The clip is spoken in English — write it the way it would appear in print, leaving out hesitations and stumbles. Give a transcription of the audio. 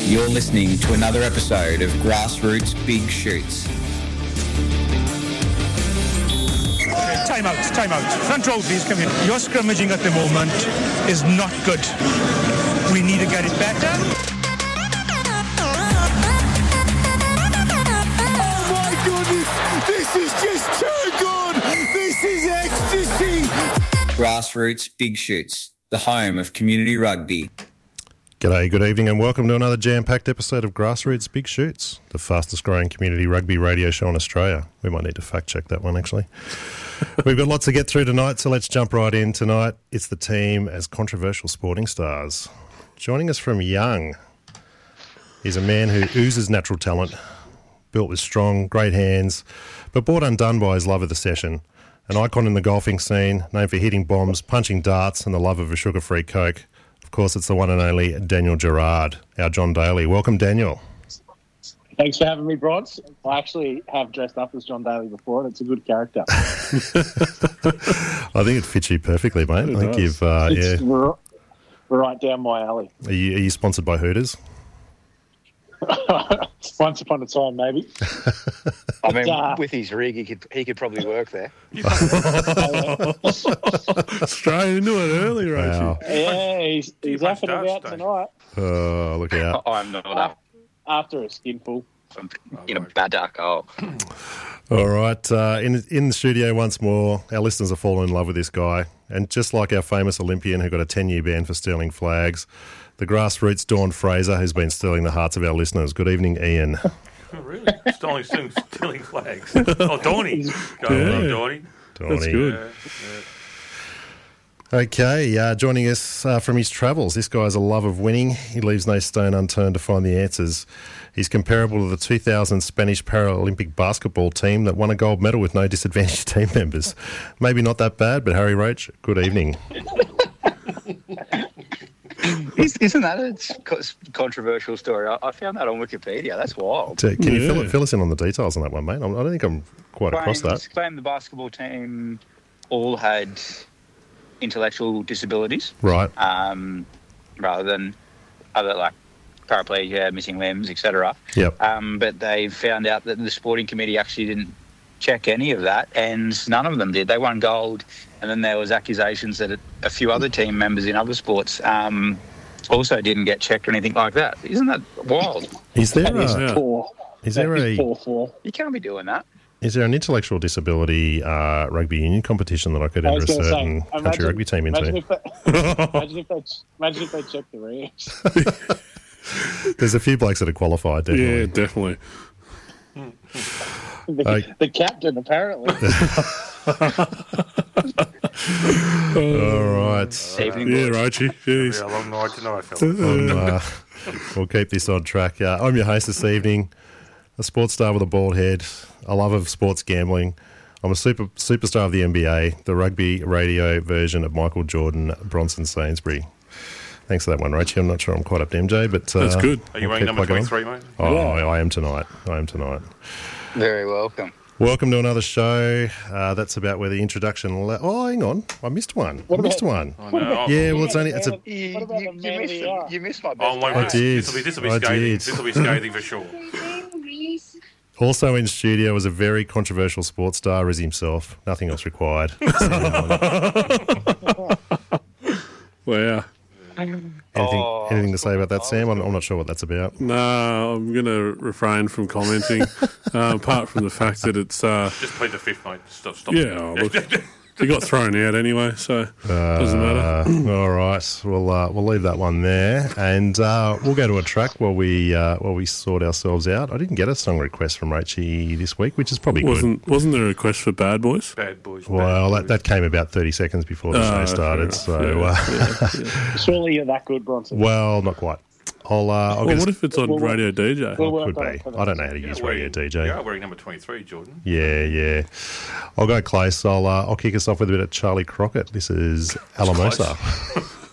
You're listening to another episode of Grassroots Big Shoots. Time out. Front row, please, come in. Your scrimmaging at the moment is not good. We need to get it better. Oh my goodness, this is just too good. This is ecstasy. Grassroots Big Shoots, the home of community rugby. G'day, good evening and welcome to another jam-packed episode of Grassroots Big Shoots, the fastest growing community rugby radio show in Australia. We might need to fact check that one actually. We've got lots to get through tonight, so let's jump right in. Tonight, it's the team as controversial sporting stars. Joining us from Young is a man who oozes natural talent, built with strong, great hands, but brought undone by his love of the session. An icon in the golfing scene, known for hitting bombs, punching darts and the love of a sugar-free Coke. Of course, it's the one and only Daniel Gerard, our John Daly. Welcome, Daniel. Thanks for having me, Bronze. I actually have dressed up as John Daly before, and it's a good character. I think it fits you perfectly, mate. I think you've, It's right down my alley. Are you sponsored by Hooters? Once upon a time, maybe. I mean, with his rig, he could probably work there. Straight into it early, right? Wow. Yeah, he's laughing about tonight. Oh, look out. I'm not up After a skinful. in a bad dark hole. All right. In the studio once more, our listeners have fallen in love with this guy. And just like our famous Olympian who got a 10-year ban for stealing flags, the grassroots Dawn Fraser has been stealing the hearts of our listeners. Good evening, Ian. Oh, really? Stealing flags. Oh, Dawny. Dawny. That's good. Okay, joining us from his travels, this guy has a love of winning. He leaves no stone unturned to find the answers. He's comparable to the 2000 Spanish Paralympic basketball team that won a gold medal with no disadvantaged team members. Maybe not that bad, but Harry Roach, good evening. Isn't that a controversial story? I found that on Wikipedia. That's wild. Can you fill us in on the details on that one, mate? I don't think I'm quite across that. Claim the basketball team all had intellectual disabilities, Right. rather than other like paraplegia, missing limbs, etc. Yep. But they found out that the sporting committee actually didn't check any of that, and none of them did. They won gold, and then there was accusations that a few other team members in other sports also didn't get checked or anything like that. Isn't that wild? Is there Poor. Poor for. You can't be doing that. Is there an intellectual disability rugby union competition that I could enter a certain country rugby team into? Imagine if they checked the regs. There's a few blokes that are qualified, definitely. Yeah, definitely. The captain, apparently. All right. Yeah, Roachy. Jeez. It'll be a long night tonight, fellas. We'll keep this on track. I'm your host this evening, a sports star with a bald head, a love of sports gambling. I'm a superstar of the NBA, the rugby radio version of Michael Jordan, Bronson Sainsbury. Thanks for that one, Roachy. I'm not sure I'm quite up to MJ, but... That's good. Are you wearing number 23, mate? Oh, yeah. I am tonight. Very welcome. Welcome to another show. That's about where the introduction... hang on. I missed one. Oh, no. Yeah, well, it's only... You missed my best. Oh, my I did. This will be scathing. This will be scathing for sure. Also in studio was a very controversial sports star as himself. Nothing else required. Wow. Anything to say about that, Sam? I'm not sure what that's about. No, I'm going to refrain from commenting, apart from the fact that it's... Just plead the fifth, mate. Stop. Yeah, look, he got thrown out anyway, so doesn't matter. All right, we'll leave that one there, and we'll go to a track while we sort ourselves out. I didn't get a song request from Roachy this week, which is probably good. Wasn't there a request for Bad Boys? Bad Boys. Well, that came about 30 seconds before the show started, so... Surely you're that good, Bronson. Well, not quite. What if it's on Radio DJ? Could be. I don't know how to use Radio DJ. You are wearing number 23, Jordan. Yeah. I'll go close. I'll kick us off with a bit of Charlie Crockett. This is Alamosa.